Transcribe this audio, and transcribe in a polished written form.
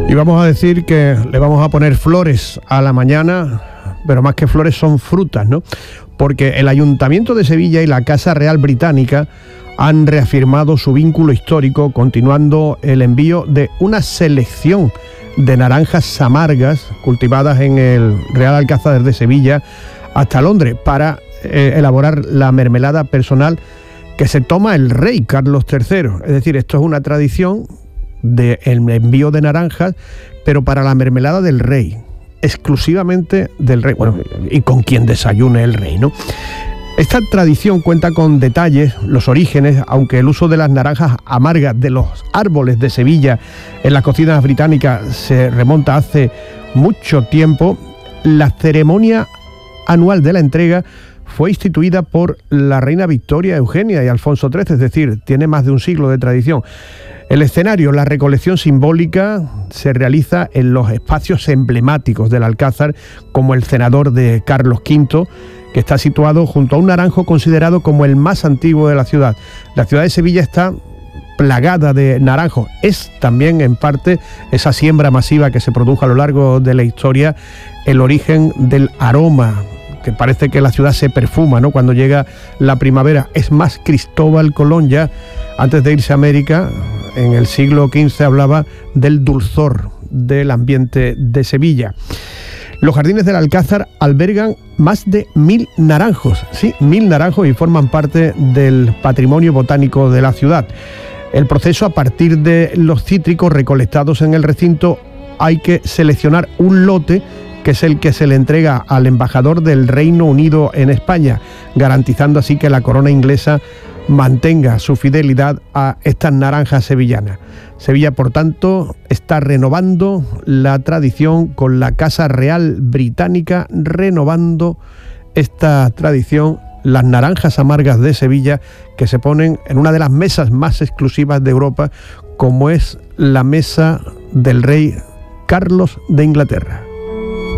Y vamos a decir que le vamos a poner flores a la mañana, pero más que flores son frutas, ¿no? Porque el Ayuntamiento de Sevilla y la Casa Real Británica han reafirmado su vínculo histórico, continuando el envío de una selección de naranjas amargas cultivadas en el Real Alcázar de Sevilla hasta Londres para elaborar la mermelada personal que se toma el rey Carlos III. Es decir, esto es una tradición del envío de naranjas, pero para la mermelada del rey, exclusivamente del rey, bueno, y con quien desayune el rey, ¿no? Esta tradición cuenta con detalles, los orígenes, aunque el uso de las naranjas amargas de los árboles de Sevilla en las cocinas británicas se remonta hace mucho tiempo. La ceremonia anual de la entrega fue instituida por la reina Victoria Eugenia y Alfonso XIII, es decir, tiene más de un siglo de tradición. El escenario, la recolección simbólica, se realiza en los espacios emblemáticos del Alcázar, como el cenador de Carlos V, que está situado junto a un naranjo considerado como el más antiguo de la ciudad. La ciudad de Sevilla está plagada de naranjos. Es también, en parte, esa siembra masiva que se produjo a lo largo de la historia, el origen del aroma, que parece que la ciudad se perfuma, ¿no?, cuando llega la primavera. Es más, Cristóbal Colón, ya antes de irse a América, en el siglo XV, hablaba del dulzor del ambiente de Sevilla. Los jardines del Alcázar albergan más de 1000 naranjos, sí, 1000 naranjos, y forman parte del patrimonio botánico de la ciudad. El proceso, a partir de los cítricos recolectados en el recinto, hay que seleccionar un lote que es el que se le entrega al embajador del Reino Unido en España, garantizando así que la corona inglesa mantenga su fidelidad a estas naranjas sevillanas. Sevilla, por tanto, está renovando la tradición con la Casa Real Británica, renovando esta tradición, las naranjas amargas de Sevilla, que se ponen en una de las mesas más exclusivas de Europa, como es la mesa del rey Carlos de Inglaterra.